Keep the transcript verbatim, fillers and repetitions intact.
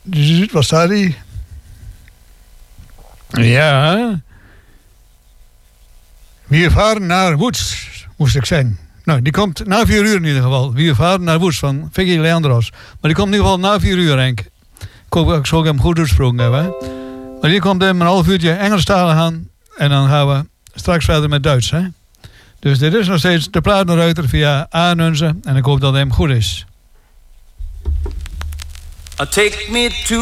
Wat staat die? Ja. We varen naar Woods, moest ik zeggen. Nou, die komt na vier uur in ieder geval. We varen naar Woods van Vicky Leandros. Maar die komt in ieder geval na vier uur, denk ik. Ik hoop dat ik zo hem goed uitsproken hebben. Hè? Maar die komt in een half uurtje Engelstalig aan. En dan gaan we straks verder met Duits. Hè? Dus dit is nog steeds de Platenruiter via Aanunze. En ik hoop dat het hem goed is. Take me to